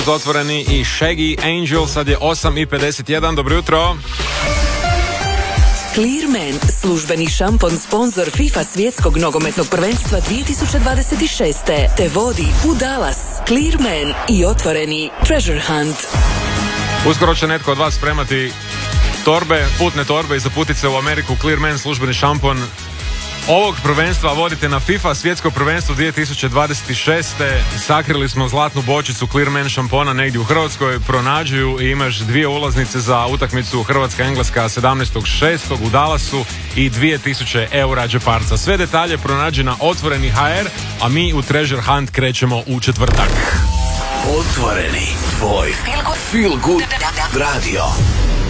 Otvoreni i Shaggy Angel, sad je 8:51, dobro jutro. Clearman, službeni šampon, sponzor FIFA svjetskog nogometnog prvenstva 2026. te vodi u Dallas. Clearman i Otvoreni Treasure Hunt. Uskoro će netko od vas spremati torbe, putne torbe i zaputit se u Ameriku. Clearman, službeni šampon ovog prvenstva vodite na FIFA svjetsko prvenstvo 2026. Sakrili smo zlatnu bočicu Clearman šampona negdje u Hrvatskoj, pronađu ju i imaš 2 ulaznice za utakmicu Hrvatska-Engleska 17.6. u Dallasu i 2000 eura džeparca. Sve detalje pronađi na Otvoreni HR, a mi u Treasure Hunt krećemo u četvrtak. Otvoreni, tvoj feel good radio.